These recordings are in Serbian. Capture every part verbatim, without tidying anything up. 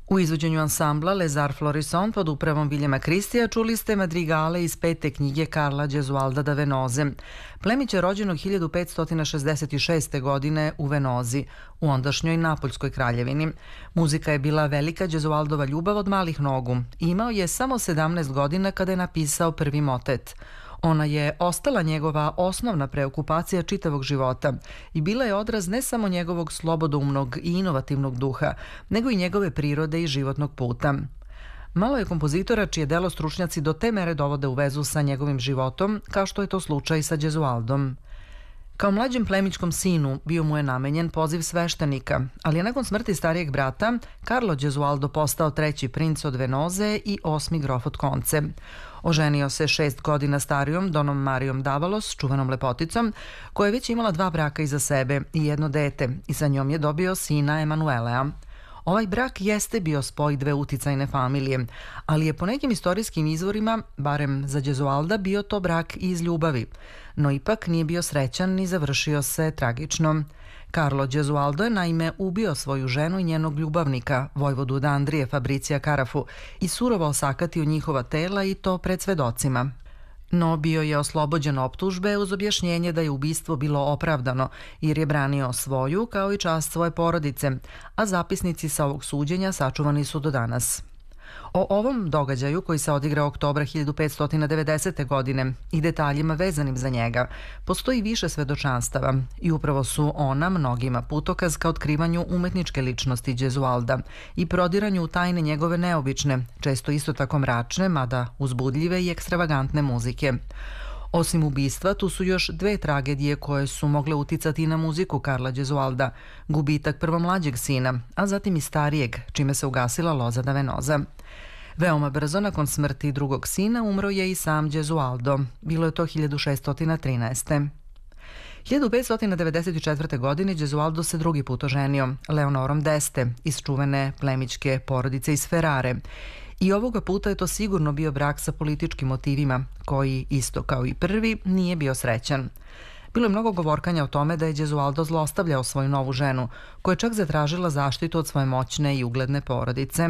U izvođenju ansambla Les Arts Florissants pod upravom Viljama Kristija čuli ste madrigale iz pete knjige Karla Gesualda da Venoze. Plemić je rođenog hiljadu petsto šezdeset šeste. godine u Venozi, u ondašnjoj Napoljskoj kraljevini. Muzika je bila velika Gesualdova ljubav od malih nogu. Imao je samo sedamnaest godina kada je napisao prvi motet. Ona je ostala njegova osnovna preokupacija čitavog života i bila je odraz ne samo njegovog slobodoumnog i inovativnog duha, nego i njegove prirode i životnog puta. Malo je kompozitora čije delo stručnjaci do te mere dovode u vezu sa njegovim životom, kao što je to slučaj sa Gesualdom. Kao mlađem plemićkom sinu bio mu je namenjen poziv sveštenika, ali je nakon smrti starijeg brata Carlo Gesualdo postao treći princ od Venoze i osmi grof od Konce. Oženio se šest godina starijom Donom Marijom Davalos, čuvenom lepoticom, koja je već imala dva braka iza sebe i jedno dete i sa njom je dobio sina Emanuelea. Ovaj brak jeste bio spoj dve uticajne familije, ali je po nekim istorijskim izvorima, barem za Gesualda, bio to brak iz ljubavi, no ipak nije bio srećan ni završio se tragično. Carlo Gesualdo je naime ubio svoju ženu i njenog ljubavnika, vojvodu od Andrije Fabricija Carafu, i surovo osakatio njihova tela i to pred svedocima. No bio je oslobođen optužbe uz objašnjenje da je ubistvo bilo opravdano jer je branio svoju kao i čast svoje porodice, a zapisnici sa ovog suđenja sačuvani su do danas. O ovom događaju koji se odigrao oktobra hiljadu petsto devedesete. godine i detaljima vezanim za njega postoji više svedočanstava i upravo su ona mnogima putokaz ka otkrivanju umetničke ličnosti Gesualda i prodiranju u tajne njegove neobične, često isto tako mračne, mada uzbudljive i ekstravagantne muzike. Osim ubistva, tu su još dve tragedije koje su mogle uticati na muziku Karla Gesualda, gubitak prvo mlađeg sina, a zatim i starijeg, čime se ugasila loza da Venoza. Veoma brzo nakon smrti drugog sina umro je i sam Gesualdo. Bilo je to hiljadu šeststo trinaeste. hiljadu petsto devedeset četvrte. godine Gesualdo se drugi put oženio Leonorom d'Este iz čuvene plemićke porodice iz Ferrare. I ovoga puta je to sigurno bio brak sa političkim motivima, koji, isto kao i prvi, nije bio srećan. Bilo je mnogo govorkanja o tome da je Gesualdo zlostavljao svoju novu ženu, koja je čak zatražila zaštitu od svoje moćne i ugledne porodice.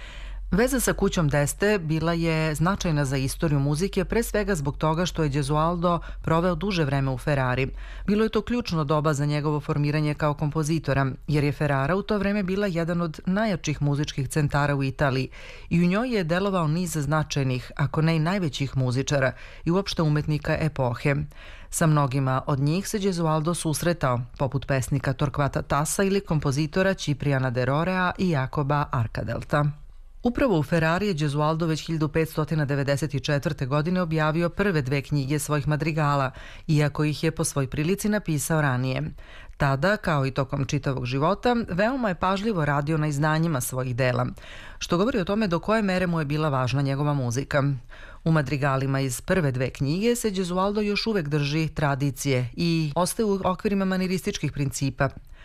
Veza sa kućom d'Este bila je značajna za istoriju muzike, pre svega zbog toga što je Gesualdo proveo duže vreme u Ferrari. Bilo je to ključno doba za njegovo formiranje kao kompozitora, jer je Ferrara u to vreme bila jedan od najjačih muzičkih centara u Italiji i u njoj je delovao niz značajnih, ako ne i najvećih muzičara i uopšte umetnika epohe. Sa mnogima od njih se Gesualdo susretao, poput pesnika Torquata Tassa ili kompozitora Cipriana de Rorea i Jakoba Arkadelta. Upravo u Ferrari je Gesualdo već hiljadu petsto devedeset četvrte. godine objavio prve dve knjige svojih madrigala, iako ih je po svoj prilici napisao ranije. Tada, kao i tokom čitavog života, veoma je pažljivo radio na izdanjima svojih dela, što govori o tome do koje mere mu je bila važna njegova muzika. U madrigalima iz prve dve knjige se Gesualdo još uvek drži tradicije i ostaje u okvirima manirističkih principa.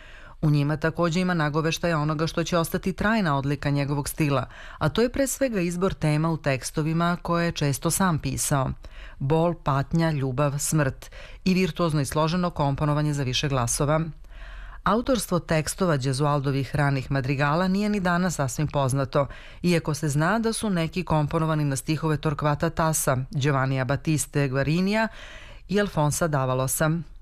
U njima takođe ima nagoveštaja onoga što će ostati trajna odlika njegovog stila, a to je pre svega izbor tema u tekstovima koje je često sam pisao. Bol, patnja, ljubav, smrt i virtuozno i složeno komponovanje za više glasova. Autorstvo tekstova Gesualdovih ranih madrigala nije ni danas sasvim poznato, iako se zna da su neki komponovani na stihove Torquata Tassa, Giovannija Battiste Guarinija i Alfonsa Davalosa.